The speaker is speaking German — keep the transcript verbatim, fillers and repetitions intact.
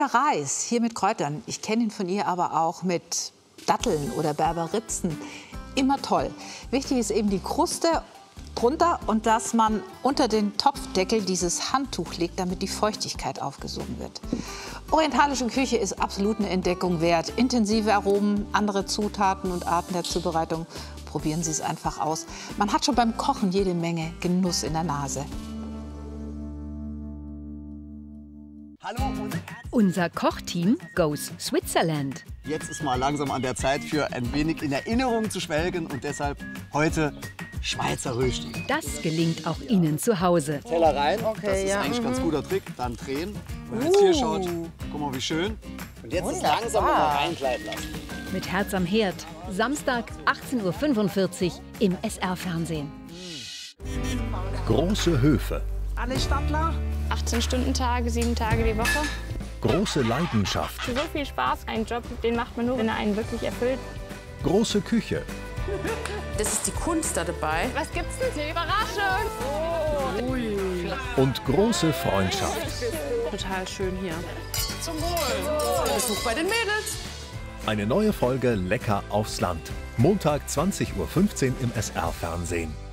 Reis, hier mit Kräutern. Ich kenne ihn von ihr aber auch mit Datteln oder Berberitzen. Immer toll. Wichtig ist eben die Kruste drunter und dass man unter den Topfdeckel dieses Handtuch legt, damit die Feuchtigkeit aufgesogen wird. Orientalische Küche ist absolut eine Entdeckung wert. Intensive Aromen, andere Zutaten und Arten der Zubereitung. Probieren Sie es einfach aus. Man hat schon beim Kochen jede Menge Genuss in der Nase. Hallo und Unser Kochteam goes Switzerland. jetzt ist mal langsam an der Zeit für ein wenig in Erinnerung zu schwelgen und deshalb heute Schweizer Rösti. Das gelingt auch Ihnen zu Hause. Teller rein, Okay, das ist ja, eigentlich ein ganz mhm. guter Trick. Dann drehen. Wenn man jetzt hier schaut, guck mal wie schön. Und jetzt ist langsam mal reingleiten lassen. Mit Herz am Herd. Samstag, achtzehn Uhr fünfundvierzig im S R-Fernsehen. Große Höfe, Alle Stadtler? achtzehn-Stunden-Tage, sieben Tage die Woche. große Leidenschaft, So viel Spaß. Ein Job, den macht man nur, wenn er einen wirklich erfüllt. große Küche Das ist die Kunst da dabei. Was gibt's denn hier? Überraschung! und große Freundschaft. Total schön hier. Zum Wohl. Besuch bei den Mädels. Eine neue Folge Lecker aufs Land. Montag zwanzig Uhr fünfzehn im S R-Fernsehen.